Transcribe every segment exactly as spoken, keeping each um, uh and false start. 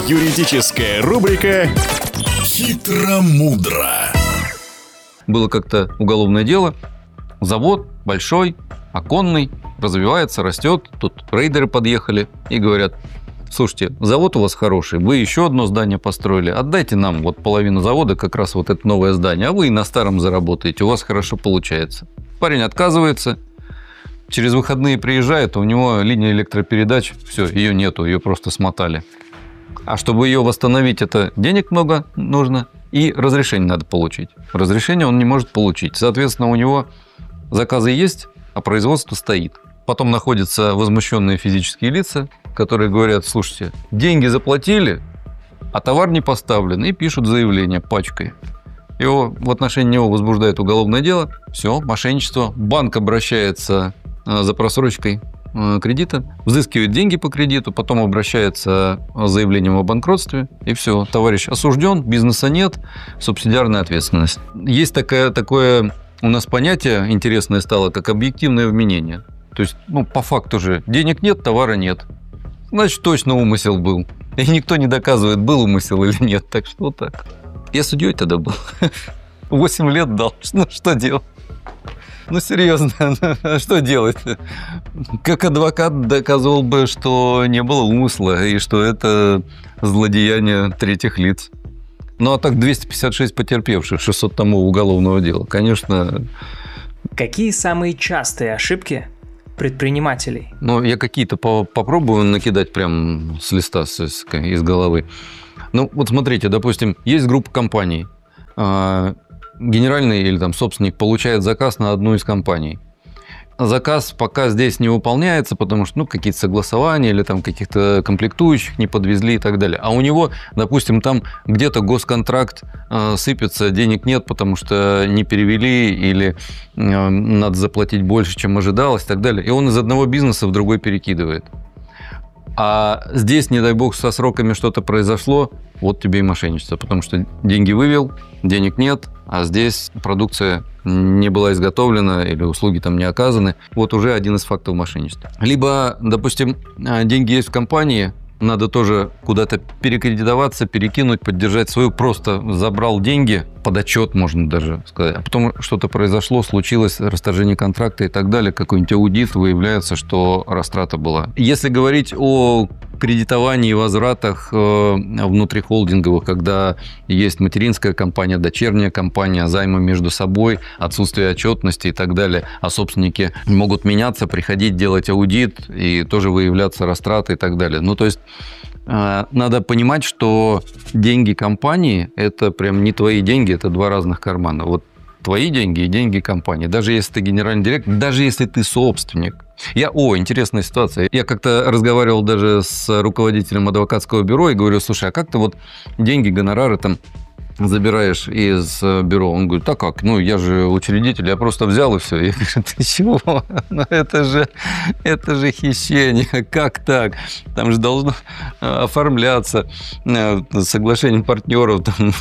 Юридическая рубрика «Хитро-мудро». Было как-то уголовное дело. Завод большой, оконный, развивается, растет. Тут рейдеры подъехали и говорят: слушайте, завод у вас хороший, вы еще одно здание построили, отдайте нам вот половину завода, как раз вот это новое здание, а вы и на старом заработаете, у вас хорошо получается. Парень отказывается, через выходные приезжает, а у него линия электропередач, все, ее нету, ее просто смотали. А чтобы ее восстановить, это денег много нужно и разрешение надо получить. Разрешение он не может получить. Соответственно, у него заказы есть, а производство стоит. Потом находятся возмущенные физические лица, которые говорят: слушайте, деньги заплатили, а товар не поставлен, и пишут заявление пачкой. Его, в отношении него возбуждают уголовное дело. Все, мошенничество. Банк обращается за просрочкой кредита, взыскивает деньги по кредиту, потом обращается с заявлением о банкротстве, и все, товарищ осужден, бизнеса нет, субсидиарная ответственность. Есть такое, такое у нас понятие интересное стало, как объективное вменение. То есть, ну, по факту же, денег нет, товара нет. Значит, точно умысел был. И никто не доказывает, был умысел или нет. Так что вот так. Я судьей тогда был. Восемь лет дал. Ну, что делать? Ну, серьезно, что делать? Как адвокат доказывал бы, что не было умысла и что это злодеяние третьих лиц. Ну, а так двести пятьдесят шесть потерпевших, шестьсот томов уголовного дела. Конечно. Какие самые частые ошибки предпринимателей? Ну, я какие-то по попробую накидать прям с листа, с, из головы. Ну, вот смотрите, допустим, есть группа компаний. Генеральный или там собственник получает заказ на одну из компаний. Заказ пока здесь не выполняется, потому что, ну, какие-то согласования или там каких-то комплектующих не подвезли и так далее. А у него, допустим, там где-то госконтракт э, сыпется, денег нет, потому что не перевели или э, надо заплатить больше, чем ожидалось и так далее. И он из одного бизнеса в другой перекидывает. А здесь, не дай бог, со сроками что-то произошло, вот тебе и мошенничество, потому что деньги вывел, денег нет, а здесь продукция не была изготовлена или услуги там не оказаны. Вот уже один из фактов мошенничества. Либо, допустим, деньги есть в компании, надо тоже куда-то перекредитоваться, перекинуть, поддержать свою. Просто забрал деньги, под отчет, можно даже сказать. А потом что-то произошло, случилось, расторжение контракта и так далее, какой-нибудь аудит, выявляется, что растрата была. Если говорить о кредитовании и возвратах внутрихолдинговых, когда есть материнская компания, дочерняя компания, займы между собой, отсутствие отчетности и так далее, а собственники могут меняться, приходить делать аудит и тоже выявляться растраты и так далее. Ну, то есть надо понимать, что деньги компании – это прям не твои деньги, это два разных кармана. Вот твои деньги и деньги компании. Даже если ты генеральный директор, даже если ты собственник. Я, о, интересная ситуация. Я как-то разговаривал даже с руководителем адвокатского бюро и говорю: слушай, а как ты вот деньги, гонорары там забираешь из бюро? Он говорит: так как? Ну, я же учредитель, я просто взял и все. Я говорю: ты чего? Ну, это же, это же хищение. Как так? Там же должно оформляться соглашение партнеров. Там.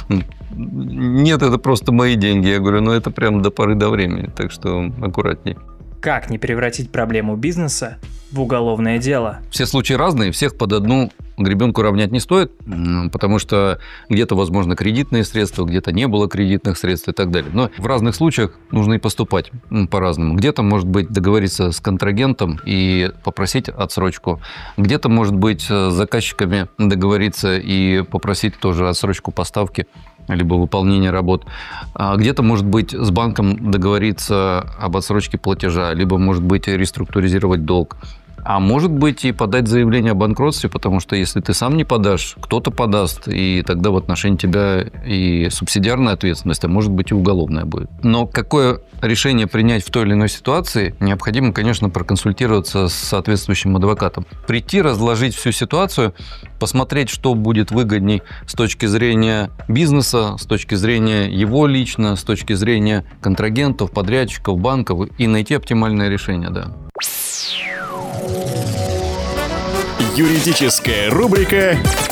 Нет, это просто мои деньги. Я говорю: ну, это прям до поры до времени, так что аккуратней. Как не превратить проблему бизнеса в уголовное дело? Все случаи разные, всех под одну гребенку равнять не стоит, потому что где-то, возможно, кредитные средства, где-то не было кредитных средств и так далее. Но в разных случаях нужно и поступать по-разному. Где-то, может быть, договориться с контрагентом и попросить отсрочку. Где-то, может быть, с заказчиками договориться и попросить тоже отсрочку поставки либо выполнение работ. А где-то, может быть, с банком договориться об отсрочке платежа, либо, может быть, реструктуризировать долг. А может быть, и подать заявление о банкротстве, потому что если ты сам не подашь, кто-то подаст, и тогда в отношении тебя и субсидиарная ответственность, а может быть, и уголовная будет. Но какое решение принять в той или иной ситуации, необходимо, конечно, проконсультироваться с соответствующим адвокатом. Прийти, разложить всю ситуацию, посмотреть, что будет выгодней с точки зрения бизнеса, с точки зрения его лично, с точки зрения контрагентов, подрядчиков, банков, и найти оптимальное решение, да. Юридическая рубрика